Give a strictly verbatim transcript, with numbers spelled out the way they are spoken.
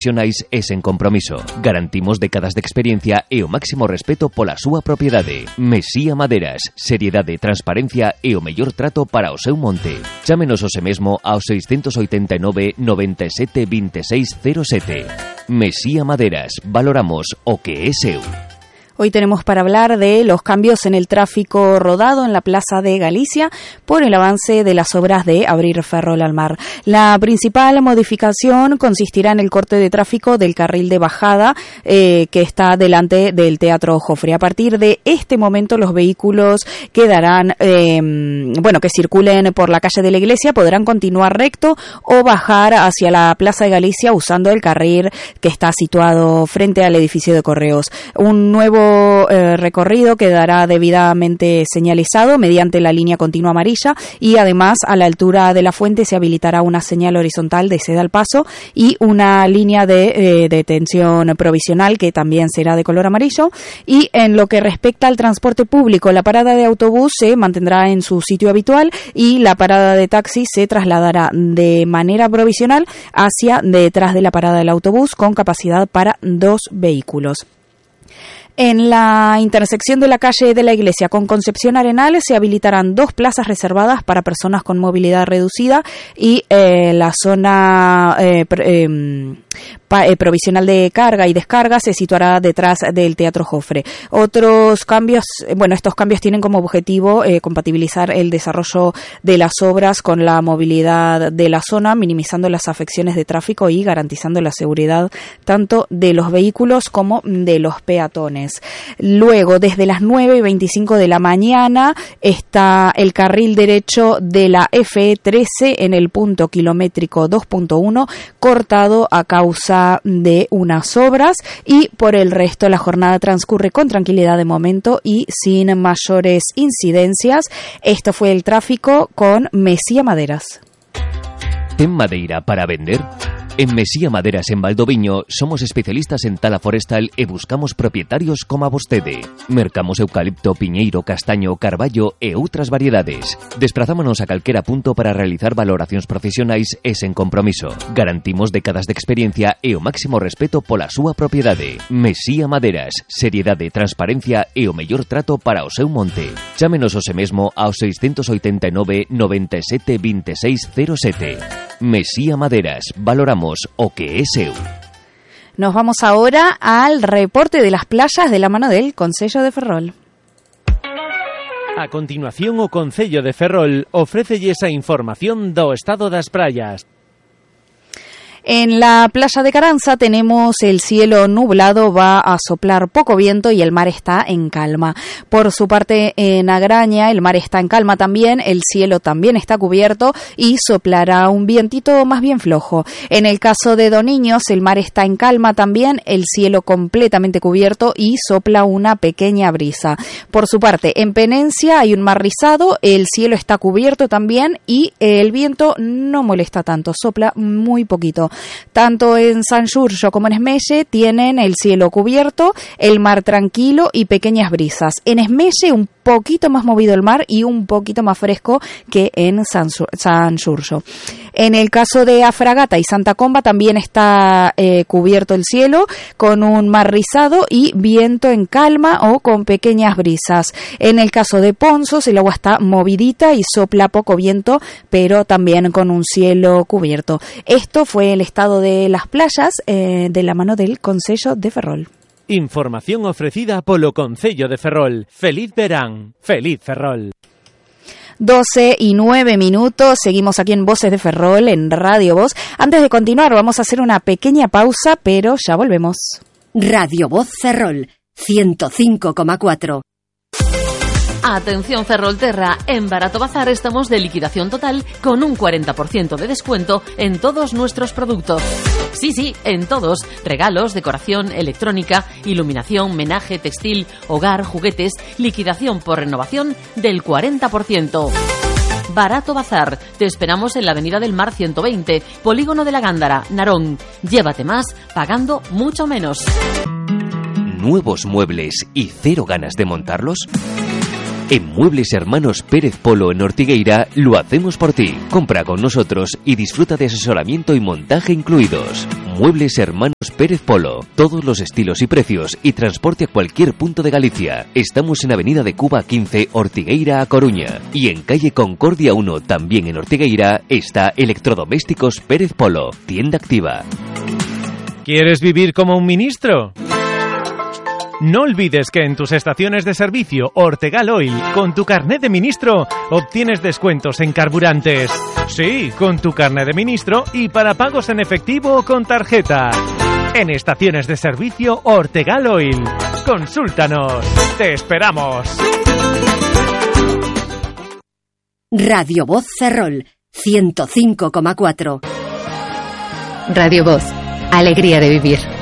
profesionais e sen compromiso. Garantimos décadas de experiencia e o máximo respeto pola súa propiedade. Mesía Maderas, seriedade, transparencia e o mellor trato para o seu monte. Chámenos hoxe mesmo ao seiscentos oitenta e nove, noventa e sete, vinte e seis, cero sete. Mesía Maderas, valoramos o que é seu. Hoy tenemos para hablar de los cambios en el tráfico rodado en la Plaza de Galicia por el avance de las obras de abrir Ferrol al mar. La principal modificación consistirá en el corte de tráfico del carril de bajada eh, que está delante del Teatro Jofre. A partir de este momento los vehículos quedarán, eh, bueno, que circulen por la calle de la Iglesia podrán continuar recto o bajar hacia la Plaza de Galicia usando el carril que está situado frente al edificio de Correos. Un nuevo Eh, recorrido quedará debidamente señalizado mediante la línea continua amarilla y además a la altura de la fuente se habilitará una señal horizontal de ceda al paso y una línea de eh, detención provisional que también será de color amarillo. Y en lo que respecta al transporte público, la parada de autobús se mantendrá en su sitio habitual y la parada de taxi se trasladará de manera provisional hacia detrás de la parada del autobús con capacidad para dos vehículos. En la intersección de la calle de la Iglesia con Concepción Arenal se habilitarán dos plazas reservadas para personas con movilidad reducida y eh, la zona eh, eh, pa, eh, provisional de carga y descarga se situará detrás del Teatro Jofre. Otros cambios, bueno, estos cambios tienen como objetivo eh, compatibilizar el desarrollo de las obras con la movilidad de la zona, minimizando las afecciones de tráfico y garantizando la seguridad tanto de los vehículos como de los peatones. Luego, desde las nueve y veinticinco de la mañana, está el carril derecho de la F E trece en el punto kilométrico dos punto uno, cortado a causa de unas obras, y por el resto la jornada transcurre con tranquilidad de momento y sin mayores incidencias. Esto fue el tráfico con Mesía Maderas. ¿Ten madeira para vender? En Mesía Maderas en Valdoviño somos especialistas en tala forestal e buscamos propietarios como a vostede. Mercamos eucalipto, piñeiro, castaño, carballo e outras variedades. Desprazámonos a calquera punto para realizar valoracións profesionais e sen compromiso. Garantimos décadas de experiencia e o máximo respeto pola súa propiedade. Mesía Maderas, seriedade, transparencia e o mellor trato para o seu monte. Chámenos hoxe mesmo ao seiscentos oitenta e nove, noventa e sete, vinte e seis, cero sete. Mesía Maderas, valoramos o que é seu. Nos vamos ahora al reporte de las playas de la mano del Concello de Ferrol. A continuación, o Concello de Ferrol ofrécelle esa información do estado das praias. En la playa de Caranza tenemos el cielo nublado, va a soplar poco viento y el mar está en calma. Por su parte, en Agraña el mar está en calma también, el cielo también está cubierto y soplará un vientito más bien flojo. En el caso de Doniños, el mar está en calma también, el cielo completamente cubierto y sopla una pequeña brisa. Por su parte, en Penencia hay un mar rizado, el cielo está cubierto también y el viento no molesta tanto, sopla muy poquito. Tanto en San Xurxo como en Esmelle tienen el cielo cubierto, el mar tranquilo y pequeñas brisas. En Esmelle un poquito más movido el mar y un poquito más fresco que en San, San Xurxo. En el caso de Afragata y Santa Comba también está eh, cubierto el cielo con un mar rizado y viento en calma o con pequeñas brisas. En el caso de Ponzos el agua está movidita y sopla poco viento, pero también con un cielo cubierto. Esto fue el estado de las playas eh, de la mano del Concello de Ferrol. Información ofrecida polo Concello de Ferrol. Feliz verán, feliz Ferrol. doce y nueve minutos, seguimos aquí en Voces de Ferrol, en Radio Voz. Antes de continuar vamos a hacer una pequeña pausa, pero ya volvemos. Radio Voz Ferrol, ciento cinco coma cuatro. Atención Ferrolterra, en Barato Bazar estamos de liquidación total con un cuarenta por ciento de descuento en todos nuestros productos. Sí, sí, en todos. Regalos, decoración, electrónica, iluminación, menaje, textil, hogar, juguetes, liquidación por renovación del cuarenta por ciento. Barato Bazar. Te esperamos en la Avenida del Mar ciento veinte, Polígono de la Gándara, Narón. Llévate más pagando mucho menos. ¿Nuevos muebles y cero ganas de montarlos? En Muebles Hermanos Pérez Polo en Ortigueira lo hacemos por ti. Compra con nosotros y disfruta de asesoramiento y montaje incluidos. Muebles Hermanos Pérez Polo. Todos los estilos y precios y transporte a cualquier punto de Galicia. Estamos en Avenida de Cuba quince, Ortigueira, a Coruña. Y en calle Concordia uno, también en Ortigueira, está Electrodomésticos Pérez Polo, tienda activa. ¿Quieres vivir como un ministro? No olvides que en tus estaciones de servicio Ortegal Oil, con tu carnet de ministro, obtienes descuentos en carburantes. Sí, con tu carnet de ministro y para pagos en efectivo o con tarjeta. En estaciones de servicio Ortegal Oil. Consúltanos. ¡Te esperamos! Radio Voz Ferrol, ciento cinco coma cuatro. Radio Voz, alegría de vivir.